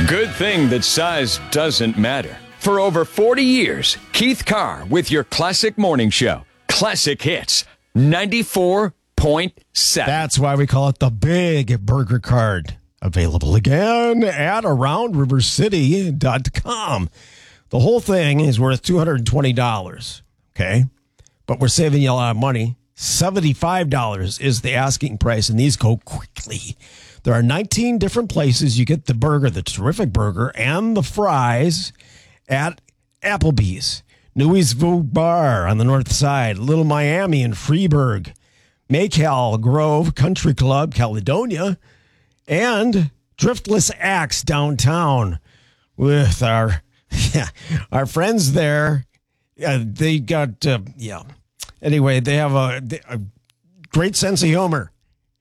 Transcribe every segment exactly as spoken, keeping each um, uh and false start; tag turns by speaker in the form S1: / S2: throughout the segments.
S1: Good thing that size doesn't matter. For over forty years, Keith Carr with your classic morning show, Classic Hits, ninety-four point seven.
S2: That's why we call it the Big Burger Card. Available again at around river city dot com. The whole thing is worth two hundred twenty dollars, okay? But we're saving you a lot of money. seventy-five dollars is the asking price, and these go quickly. There are nineteen different places you get the burger, the terrific burger, and the fries at Applebee's, Louisville Bar on the north side, Little Miami in Freeburg, Maycal Grove Country Club, Caledonia, and Driftless Axe downtown with our yeah, our friends there. Uh, they got, uh, yeah. Anyway, they have a, a great sense of humor.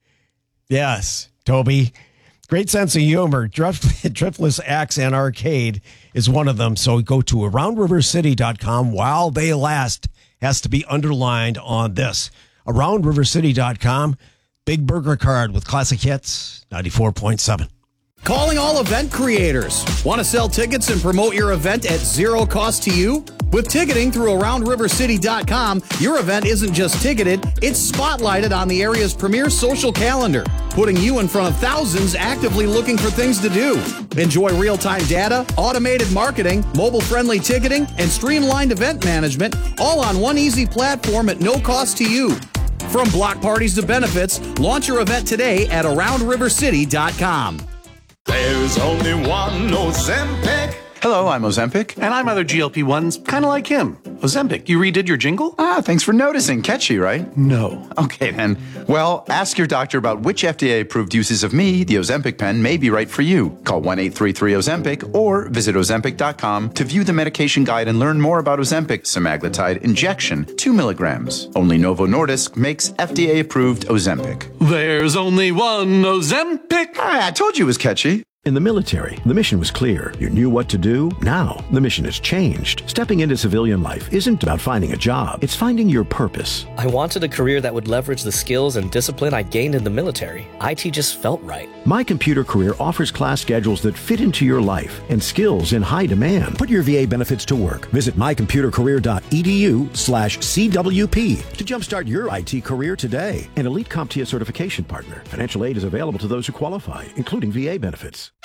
S2: Yes, Toby. Great sense of humor. Drift, Driftless Axe and Arcade is one of them. So go to around river city dot com while they last. Has to be underlined on this. around river city dot com. Big Burger Card with Classic Hits, ninety-four point seven.
S3: Calling all event creators. Want to sell tickets and promote your event at zero cost to you? With ticketing through around river city dot com, your event isn't just ticketed, it's spotlighted on the area's premier social calendar, putting you in front of thousands actively looking for things to do. Enjoy real-time data, automated marketing, mobile-friendly ticketing, and streamlined event management, all on one easy platform at no cost to you. From block parties to benefits, launch your event today at around river city dot com.
S4: There's only one Ozempic.
S5: Hello, I'm Ozempic.
S6: And I'm other G L P ones, kind of like him. Ozempic, you redid your jingle?
S5: Ah, thanks for noticing. Catchy, right?
S6: No.
S5: Okay, then. Well, ask your doctor about which F D A-approved uses of me, the Ozempic pen, may be right for you. Call one eight three three Ozempic or visit ozempic dot com to view the medication guide and learn more about Ozempic semaglutide injection, two milligrams. Only Novo Nordisk makes F D A-approved Ozempic.
S6: There's only one Ozempic.
S5: Ah, I told you it was catchy.
S7: In the military, the mission was clear. You knew what to do. Now, the mission has changed. Stepping into civilian life isn't about finding a job. It's finding your purpose.
S8: I wanted a career that would leverage the skills and discipline I gained in the military. I T just felt right.
S7: My Computer Career offers class schedules that fit into your life and skills in high demand. Put your V A benefits to work. Visit my computer career dot e d u slash C W P to jumpstart your I T career today. An Elite CompTIA certification partner. Financial aid is available to those who qualify, including V A benefits.